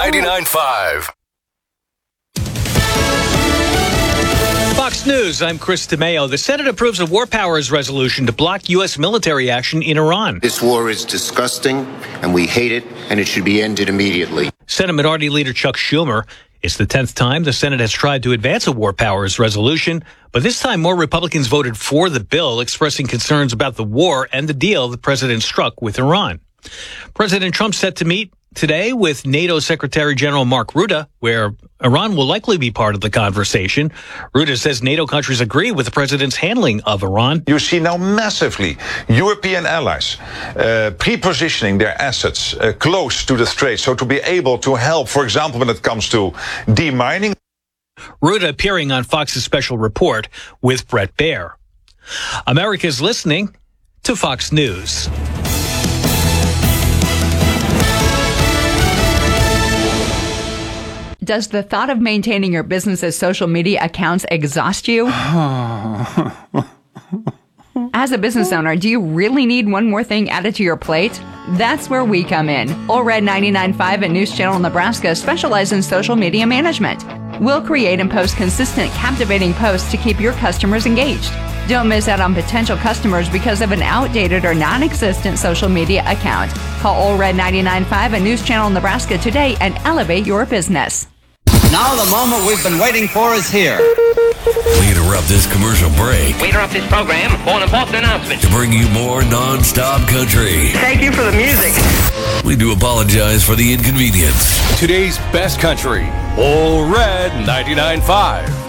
99.5. Fox News, I'm Chris DeMeo. The Senate approves a war powers resolution to block U.S. military action in Iran. This war is disgusting, and we hate it, and it should be ended immediately. Senate Minority Leader Chuck Schumer. It's the 10th time the Senate has tried to advance a war powers resolution, but this time more Republicans voted for the bill, expressing concerns about the war and the deal the president struck with Iran. President Trump set to meet today with NATO Secretary General Mark Rutte, where Iran will likely be part of the conversation. Rutte says NATO countries agree with the president's handling of Iran. You see now massively European allies pre-positioning their assets close to the Strait, so to be able to help, for example, when it comes to demining. Rutte appearing on Fox's special report with Brett Baer. America's listening to Fox News. Does the thought of maintaining your business's social media accounts exhaust you? As a business owner, do you really need one more thing added to your plate? That's where we come in. All Red 99.5 and News Channel Nebraska specialize in social media management. We'll create and post consistent, captivating posts to keep your customers engaged. Don't miss out on potential customers because of an outdated or non-existent social media account. Call All Red 99.5 and News Channel Nebraska today and elevate your business. Now the moment we've been waiting for is here. We interrupt this commercial break We interrupt this program for an important announcement. to bring you more non-stop country. Thank you for the music. We do apologize for the inconvenience. Today's best country, All Red 99.5.